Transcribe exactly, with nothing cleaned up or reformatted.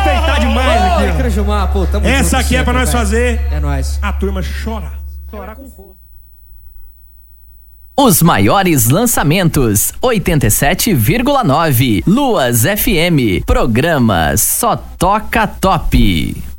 respeitar demais Ô, aqui. Icra Gilmar, pô, tamo Essa junto aqui é sempre, pra nós velho. fazer É nóis. a turma chorar. Chorar com força. Os maiores lançamentos, oitenta e sete vírgula nove. Luas F M. Programa Só Toca Top.